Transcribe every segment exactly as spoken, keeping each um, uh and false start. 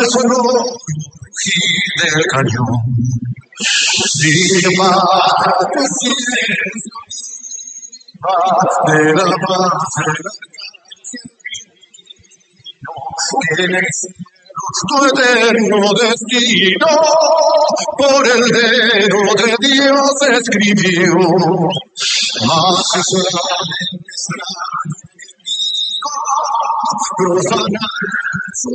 solo rugir del cañón. Sin más de la paz en el cielo, tu eterno destino por el dedo de Dios escribió. Mas eso era profanar su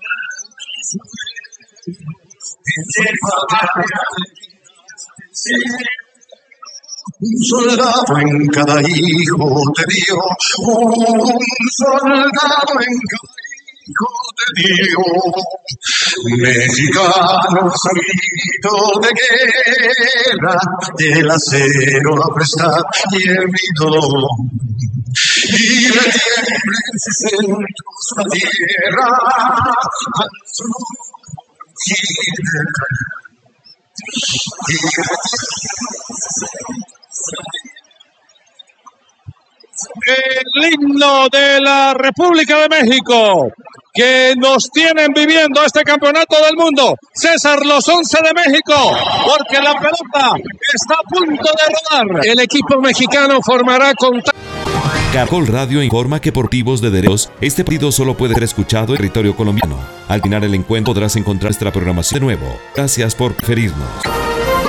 un soldado en cada hijo te dio, un soldado en cada hijo te dio. Mexicanos al grito de guerra, el acero la presta y el bridón. Y le tiembla en sus centros la tierra al surgir del cañón. El himno de la República de México, que nos tienen viviendo este campeonato del mundo. César, los once de México, porque la pelota está a punto de rodar. El equipo mexicano formará con... Caracol Radio informa que por motivos de derechos, este partido solo puede ser escuchado en territorio colombiano. Al final el encuentro podrás encontrar nuestra programación de nuevo. Gracias por preferirnos.